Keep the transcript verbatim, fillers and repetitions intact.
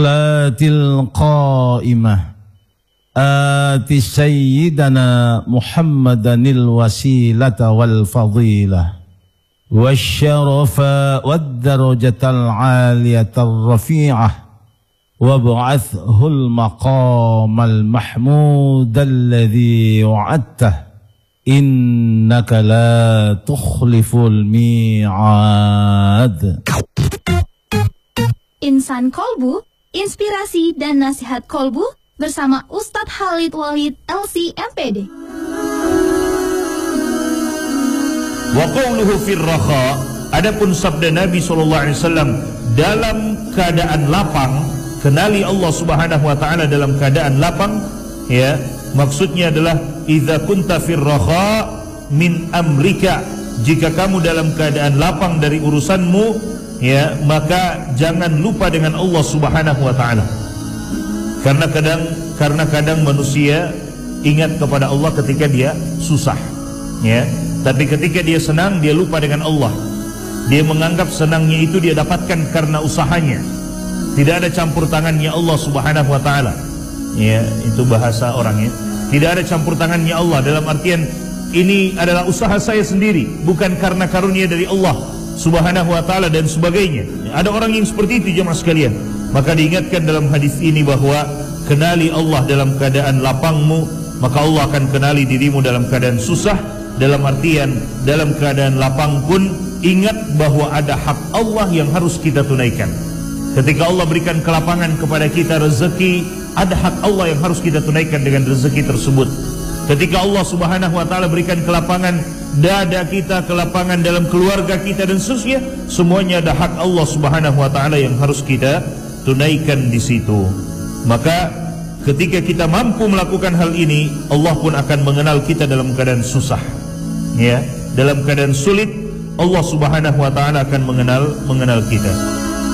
القائمة آت سيدنا محمدا الوسيلة والفضيلة والشرف والدرجة العالية الرفيعة وابعثه المقام المحمود الذي وعدته إنك لا تخلف الميعاد. Insan Kolbu, inspirasi dan nasihat Kolbu bersama Ustadz Khalid Wahid L C M P D. Wa qawluhu fir raha, adapun sabda Nabi sallallahu alaihi wasallam dalam keadaan lapang, kenali Allah Subhanahu wa taala dalam keadaan lapang, ya, maksudnya adalah idza kunta fir raha min amrika, jika kamu dalam keadaan lapang dari urusanmu, ya, maka jangan lupa dengan Allah Subhanahu wa taala. Karena kadang karena kadang manusia ingat kepada Allah ketika dia susah, ya. Tapi ketika dia senang dia lupa dengan Allah. Dia menganggap senangnya itu dia dapatkan karena usahanya. Tidak ada campur tangannya Allah Subhanahu wa taala. Ya, itu bahasa orangnya. Tidak ada campur tangannya Allah, dalam artian ini adalah usaha saya sendiri, bukan karena karunia dari Allah Subhanahu wa taala dan sebagainya. Ada orang yang seperti itu, jemaah sekalian. Maka diingatkan dalam hadis ini bahwa kenali Allah dalam keadaan lapangmu, maka Allah akan kenali dirimu dalam keadaan susah. Dalam artian dalam keadaan lapang pun ingat bahwa ada hak Allah yang harus kita tunaikan. Ketika Allah berikan kelapangan kepada kita rezeki, ada hak Allah yang harus kita tunaikan dengan rezeki tersebut. Ketika Allah Subhanahu wa taala berikan kelapangan dada kita, kelapangan dalam keluarga kita dan seterusnya, semuanya ada hak Allah Subhanahu wa taala yang harus kita tunaikan di situ. Maka ketika kita mampu melakukan hal ini, Allah pun akan mengenal kita dalam keadaan susah. Ya, dalam keadaan sulit, Allah Subhanahu wa taala akan mengenal mengenal kita.